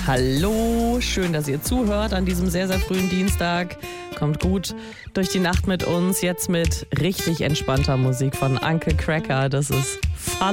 Hallo, schön, dass ihr zuhört an diesem sehr, sehr frühen Dienstag. Kommt gut durch die Nacht mit uns, jetzt mit richtig entspannter Musik von Uncle Cracker. Das ist